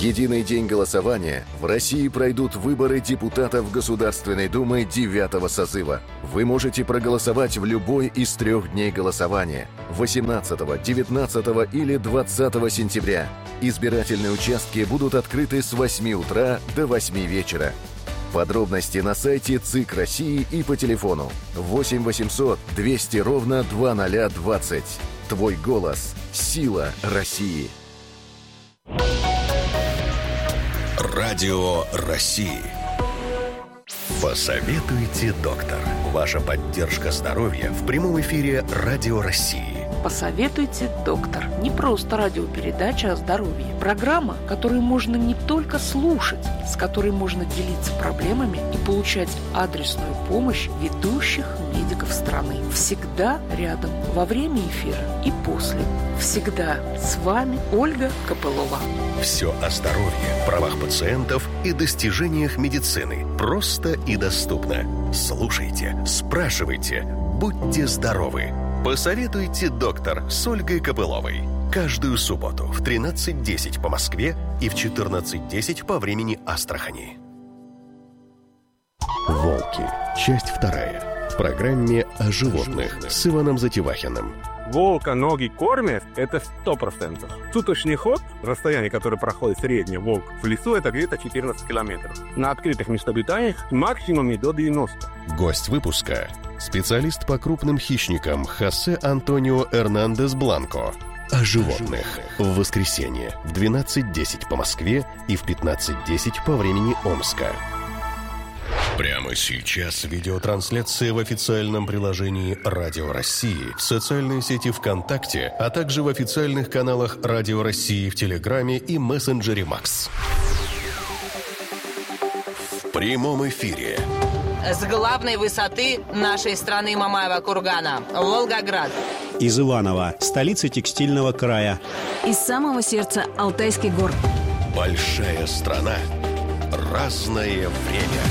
единый день голосования в России пройдут выборы депутатов Государственной Думы 9-го созыва. Вы можете проголосовать в любой из 3 дней голосования – 18, 19 или 20 сентября. Избирательные участки будут открыты с 8 утра до 8 вечера. Подробности на сайте ЦИК России и по телефону 8 800 200 ровно 2020. Твой голос – сила России. Радио России. Посоветуйте, доктор. Ваша поддержка здоровья в прямом эфире Радио России. Посоветуйте, доктор. Не просто радиопередача о здоровье. Программа, которую можно не только слушать, с которой можно делиться проблемами и получать адресную помощь ведущих медиков страны. Всегда рядом, во время эфира и после. Всегда с вами Ольга Копылова. Все о здоровье, правах пациентов и достижениях медицины. Просто и доступно. Слушайте, спрашивайте, будьте здоровы. Посоветуйте, доктор, с Ольгой Копыловой. Каждую субботу в 13:10 по Москве и в 14:10 по времени Астрахани. «Волки». Часть 2. В программе о животных с Иваном Затевахиным. Волка ноги кормят – это 100%. Суточный ход, расстояние, которое проходит средний волк в лесу, это где-то 14 километров. На открытых местобитаниях максимум до 90. Гость выпуска – специалист по крупным хищникам Хосе Антонио Эрнандес Бланко. О животных. В воскресенье в 12:10 по Москве и в 15:10 по времени Омска. Прямо сейчас видеотрансляция в официальном приложении Радио России, в социальной сети ВКонтакте, а также в официальных каналах Радио России в Телеграме и мессенджере Макс. В прямом эфире. С главной высоты нашей страны Мамаева кургана – Волгоград. Из Иваново, столицы текстильного края. Из самого сердца Алтайских гор. Большая страна. Разное время.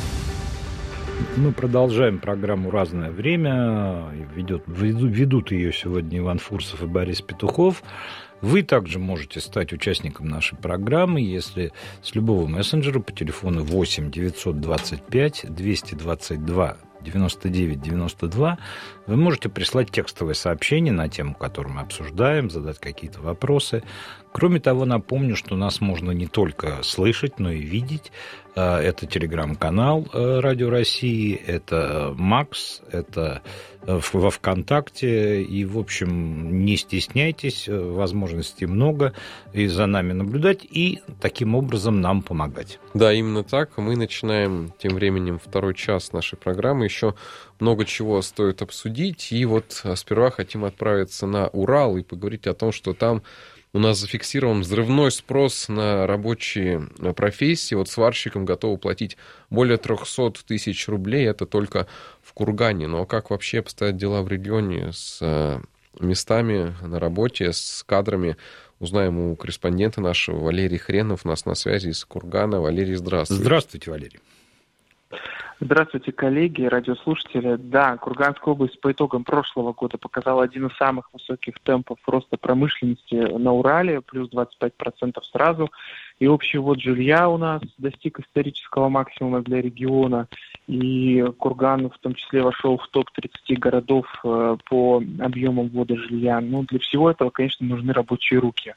Мы продолжаем программу «Разное время». Ведут ее сегодня Иван Фурсов и Борис Петухов. Вы также можете стать участником нашей программы, если с любого мессенджера по телефону 8 925 222 99 92 вы можете прислать текстовое сообщение на тему, которую мы обсуждаем, задать какие-то вопросы. Кроме того, напомню, что нас можно не только слышать, но и видеть. Это телеграм-канал Радио России, это Макс, это во ВКонтакте. И, в общем, не стесняйтесь, возможностей много, и за нами наблюдать, и таким образом нам помогать. Да, именно так. Мы начинаем тем временем второй час нашей программы. Еще много чего стоит обсудить. И вот сперва хотим отправиться на Урал и поговорить о том, что там у нас зафиксирован взрывной спрос на рабочие профессии. Вот сварщикам готовы платить более 300 тысяч рублей. Это только в Кургане. Ну а как вообще обстоят дела в регионе с местами на работе, с кадрами? Узнаем у корреспондента нашего Валерий Хренов. У нас на связи из Кургана. Валерий, здравствуйте. Здравствуйте, Валерий. Здравствуйте, коллеги, радиослушатели. Да, Курганская область по итогам прошлого года показала один из самых высоких темпов роста промышленности на Урале, плюс 25% сразу. И общий ввод жилья у нас достиг исторического максимума для региона. И Курган в том числе вошел в топ-30 городов по объемам ввода жилья. Ну, для всего этого, конечно, нужны рабочие руки.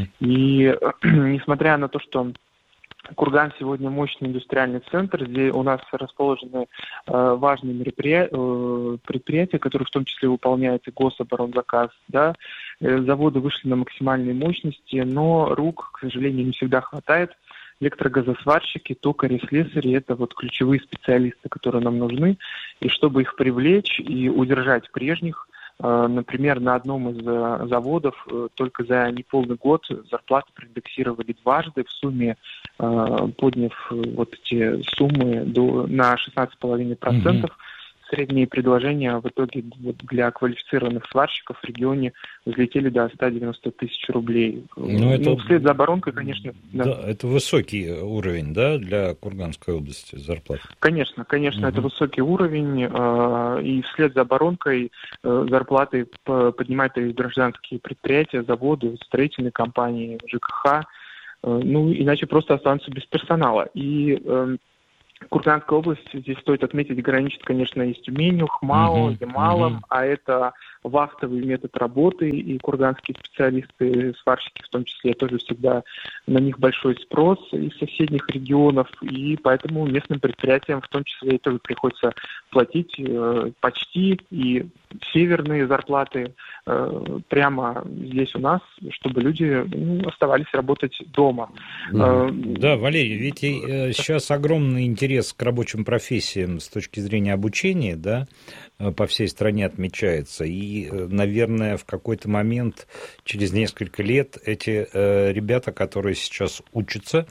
И несмотря на то, что Курган сегодня мощный индустриальный центр, где у нас расположены важные предприятия, которые в том числе выполняют и гособоронзаказ. Да? Заводы вышли на максимальные мощности, но рук, к сожалению, не всегда хватает. Электрогазосварщики, токари, слесари – это вот ключевые специалисты, которые нам нужны. И чтобы их привлечь и удержать прежних, например, на одном из заводов только за неполный год зарплаты проиндексировали дважды, в сумме подняв вот эти суммы на 16,5%. Средние предложения в итоге вот для квалифицированных сварщиков в регионе взлетели до 190 тысяч рублей. Это... вслед за оборонкой, конечно. Да, это высокий уровень, да, для Курганской области зарплат? Конечно, это высокий уровень. И вслед за оборонкой зарплаты поднимают и гражданские предприятия, заводы, строительные компании, ЖКХ. иначе просто останутся без персонала. И Курганская область, здесь стоит отметить, граничит, конечно, и с Тюменью, Хмао, Ямалом, а это вахтовый метод работы, и курганские специалисты, сварщики в том числе, тоже всегда на них большой спрос из соседних регионов, и поэтому местным предприятиям в том числе тоже приходится платить почти и северные зарплаты прямо здесь у нас, чтобы люди оставались работать дома. Да, Валерий, ведь сейчас огромный интерес к рабочим профессиям с точки зрения обучения, да, по всей стране отмечается. И, наверное, в какой-то момент, через несколько лет, эти ребята, которые сейчас учатся,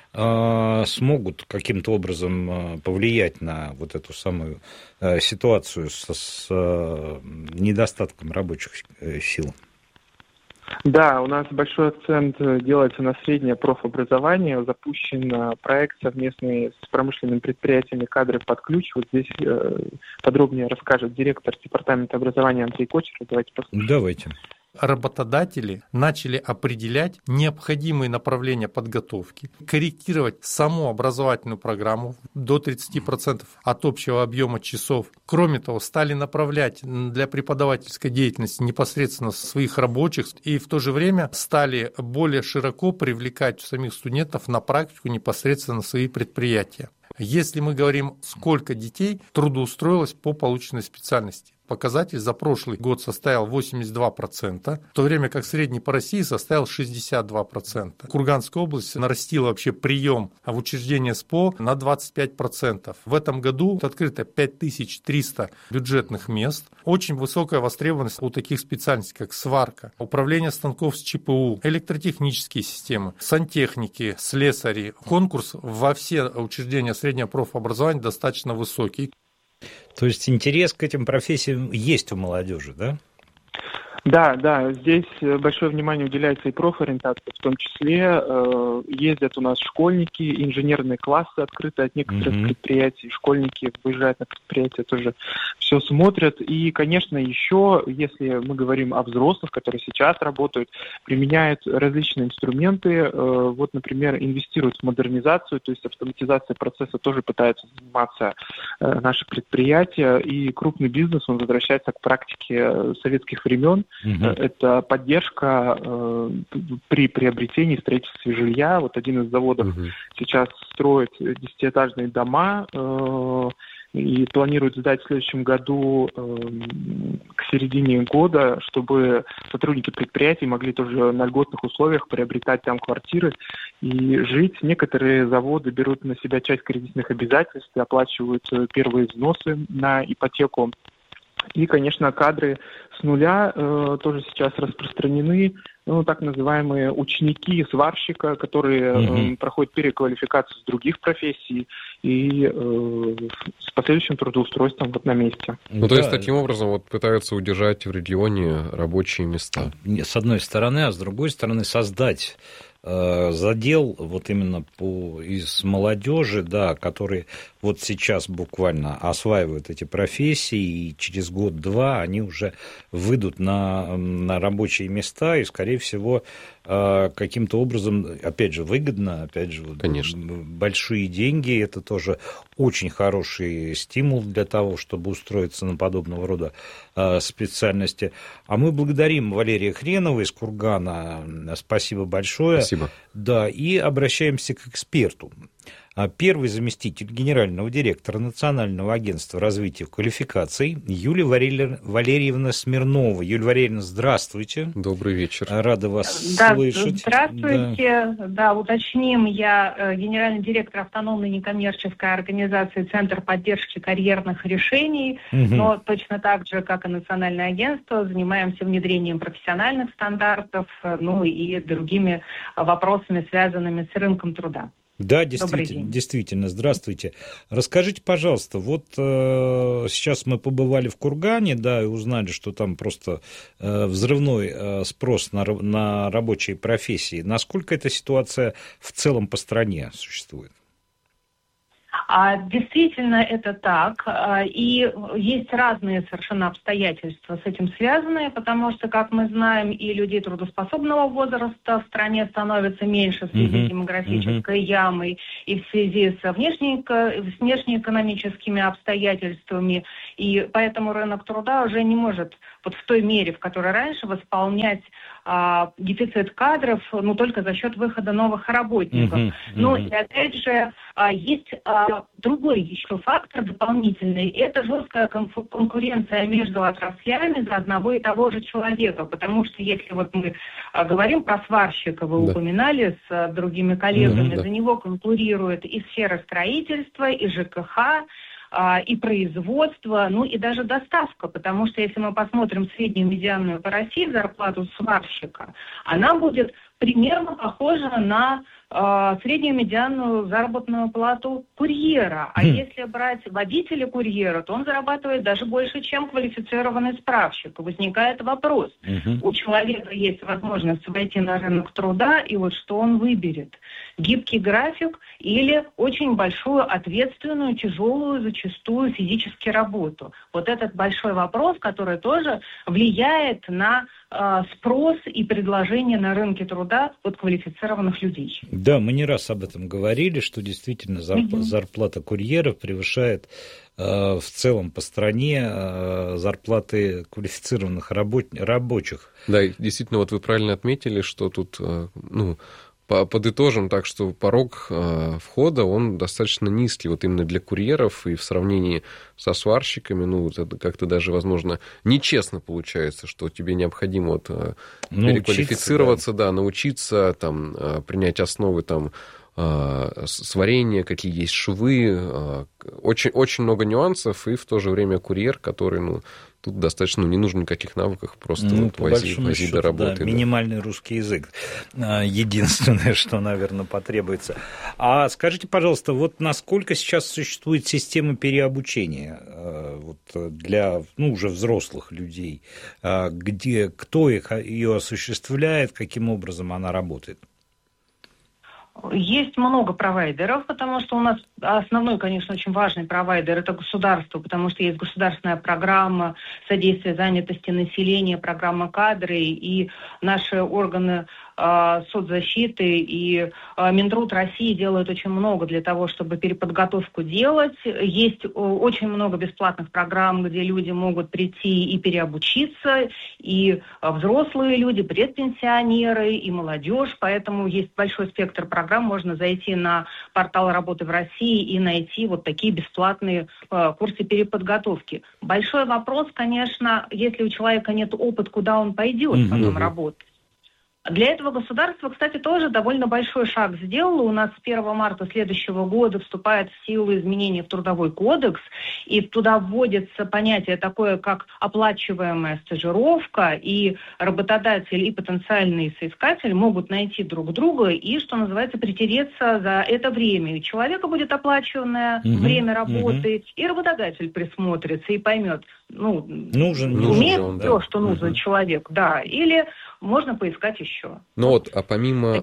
смогут каким-то образом повлиять на вот эту самую ситуацию с недостатком рабочих сил. Да, у нас большой акцент делается на среднее профобразование. Запущен проект совместный с промышленными предприятиями «Кадры под ключ». Вот здесь подробнее расскажет директор департамента образования Андрей Кочер. Давайте послушаем. Давайте. Работодатели начали определять необходимые направления подготовки, корректировать саму образовательную программу до 30% от общего объема часов. Кроме того, стали направлять для преподавательской деятельности непосредственно своих рабочих и в то же время стали более широко привлекать самих студентов на практику непосредственно в свои предприятия. Если мы говорим, сколько детей трудоустроилось по полученной специальности, показатель за прошлый год составил 82%, в то время как средний по России составил 62%. Курганская область нарастила вообще прием в учреждение СПО на 25%. В этом году открыто 5300 бюджетных мест. Очень высокая востребованность у таких специальностей, как сварка, управление станков с ЧПУ, электротехнические системы, сантехники, слесари. Конкурс во все учреждения среднего профобразования достаточно высокий. То есть интерес к этим профессиям есть у молодежи, да? Да, здесь большое внимание уделяется и профориентации, в том числе ездят у нас школьники, инженерные классы открыты от некоторых предприятий, школьники выезжают на предприятия, тоже все смотрят. И, конечно, еще, если мы говорим о взрослых, которые сейчас работают, применяют различные инструменты, вот, например, инвестируют в модернизацию, то есть автоматизация процесса тоже пытаются заниматься наши предприятия, и крупный бизнес, он возвращается к практике советских времен. Это поддержка при приобретении и строительстве жилья. Вот один из заводов сейчас строит 10-этажные дома и планирует сдать в следующем году к середине года, чтобы сотрудники предприятий могли тоже на льготных условиях приобретать там квартиры и жить. Некоторые заводы берут на себя часть кредитных обязательств и оплачивают первые взносы на ипотеку. И, конечно, кадры с нуля тоже сейчас распространены, так называемые ученики сварщика, которые проходят переквалификацию с других профессий и с последующим трудоустройством вот на месте. То есть таким образом пытаются удержать в регионе рабочие места. С одной стороны, а с другой стороны создать задел вот именно из молодежи, да, которые вот сейчас буквально осваивают эти профессии, и через год-два они уже выйдут на рабочие места, и, скорее всего, каким-то образом, опять же, выгодно, опять же, конечно, большие деньги, это тоже очень хороший стимул для того, чтобы устроиться на подобного рода специальности. А мы благодарим Валерия Хренова из Кургана, спасибо большое. Спасибо. Да, и обращаемся к эксперту. Первый заместитель генерального директора Национального агентства развития квалификаций Юлия Валерьевна Смирнова. Юлия Валерьевна, здравствуйте. Добрый вечер. Рада вас слышать. Здравствуйте. Да, уточним, я генеральный директор автономной некоммерческой организации «Центр поддержки карьерных решений», но точно так же, как и Национальное агентство, занимаемся внедрением профессиональных стандартов, и другими вопросами, связанными с рынком труда. Да, действительно, здравствуйте. Расскажите, пожалуйста, вот сейчас мы побывали в Кургане, да, и узнали, что там просто взрывной спрос на рабочие профессии. Насколько эта ситуация в целом по стране существует? Действительно, это так. И есть разные совершенно обстоятельства с этим связанные, потому что, как мы знаем, и людей трудоспособного возраста в стране становится меньше в связи с демографической ямой и в связи с внешнеэкономическими обстоятельствами. И поэтому рынок труда уже не может вот в той мере, в которой раньше, восполнять дефицит кадров, только за счет выхода новых работников. Но и опять же, есть другой еще фактор дополнительный. Это жесткая конкуренция между отраслями за одного и того же человека. Потому что если вот мы говорим про сварщика, вы упоминали с другими коллегами, за него конкурирует и сфера строительства, и ЖКХ, и производство, и даже доставка, потому что если мы посмотрим среднюю медианную по России зарплату сварщика, она будет примерно похожа на среднюю медианную заработную плату курьера. А если брать водителя курьера, то он зарабатывает даже больше, чем квалифицированный справщик. Возникает вопрос. У человека есть возможность войти на рынок труда, и вот что он выберет. Гибкий график или очень большую, ответственную, тяжелую, зачастую физически работу. Вот этот большой вопрос, который тоже влияет на спрос и предложение на рынке труда от квалифицированных людей. Да, мы не раз об этом говорили, что действительно зарплата курьеров превышает в целом по стране зарплаты квалифицированных рабочих. Да, действительно, вот вы правильно отметили, что тут, подытожим так, что порог входа, он достаточно низкий, вот именно для курьеров, и в сравнении со сварщиками, это как-то даже, возможно, нечестно получается, что тебе необходимо переквалифицироваться, научиться, принять основы, сварения, какие есть швы, очень много нюансов, и в то же время курьер, который, тут достаточно не нужно никаких навыков, просто вози до работы. Минимальный русский язык. Единственное, что, наверное, потребуется. А скажите, пожалуйста, вот насколько сейчас существует система переобучения для уже взрослых людей? Кто ее осуществляет, каким образом она работает? Есть много провайдеров, потому что у нас основной, конечно, очень важный провайдер – это государство, потому что есть государственная программа содействия занятости населения, программа кадры, и наши органы соцзащиты и Минтруд России делают очень много для того, чтобы переподготовку делать. Есть очень много бесплатных программ, где люди могут прийти и переобучиться, и взрослые люди, предпенсионеры, и молодежь. Поэтому есть большой спектр программ. Можно зайти на портал работы в России и найти вот такие бесплатные курсы переподготовки. Большой вопрос, конечно, если у человека нет опыта, куда он пойдет потом работать. Для этого государство, кстати, тоже довольно большой шаг сделало. У нас с 1 марта следующего года вступает в силу изменения в Трудовой кодекс, и туда вводится понятие такое, как оплачиваемая стажировка, и работодатель и потенциальный соискатель могут найти друг друга и, что называется, притереться за это время. И у человека будет оплачиванное время работы, и работодатель присмотрится и поймет, умеет все, что нужно человек, или можно поискать еще. А помимо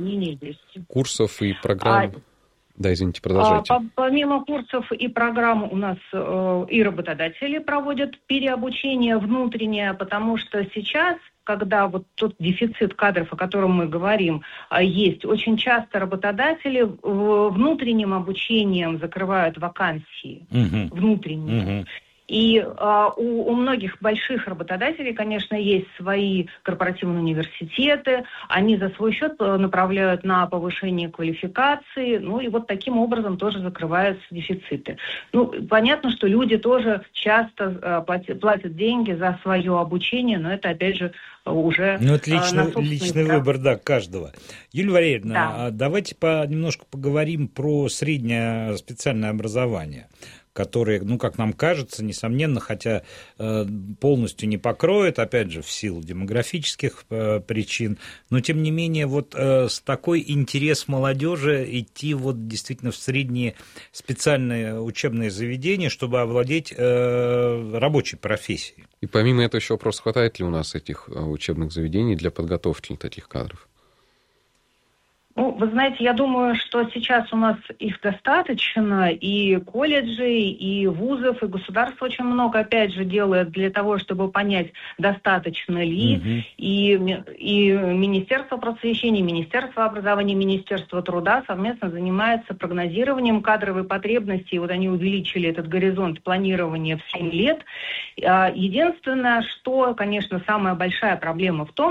курсов и программ... извините, продолжайте. Помимо курсов и программ у нас и работодатели проводят переобучение внутреннее, потому что сейчас, когда вот тот дефицит кадров, о котором мы говорим, есть, очень часто работодатели внутренним обучением закрывают вакансии внутренние. И у многих больших работодателей, конечно, есть свои корпоративные университеты, они за свой счет направляют на повышение квалификации, и вот таким образом тоже закрываются дефициты. Понятно, что люди тоже часто платят деньги за свое обучение, но это, опять же, уже это личный выбор, каждого. Юлия Валерьевна, давайте немножко поговорим про среднее специальное образование, которые, как нам кажется, несомненно, хотя полностью не покроют, опять же, в силу демографических причин, но, тем не менее, с такой интерес молодежи идти действительно в средние специальные учебные заведения, чтобы овладеть рабочей профессией. И помимо этого еще вопрос, хватает ли у нас этих учебных заведений для подготовки таких кадров? Ну, вы знаете, я думаю, что сейчас у нас их достаточно, и колледжей, и вузов, и государство очень много, опять же, делает для того, чтобы понять, достаточно ли, и Министерство просвещения, Министерство образования, Министерство труда совместно занимаются прогнозированием кадровой потребности, и вот они увеличили этот горизонт планирования в 7 лет. Единственное, что, конечно, самая большая проблема в том,